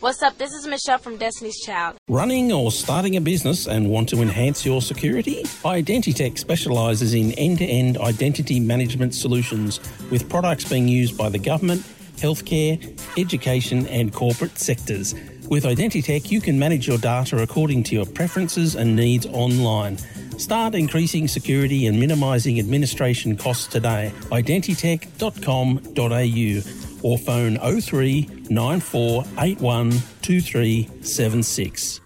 What's up? This is Michelle from Destiny's Child. Running or starting a business and want to enhance your security? Identitech specialises in end-to-end identity management solutions with products being used by the government, healthcare, education and corporate sectors. With Identitech, you can manage your data according to your preferences and needs online. Start increasing security and minimising administration costs today. Identitech.com.au or phone 03 9481 2376.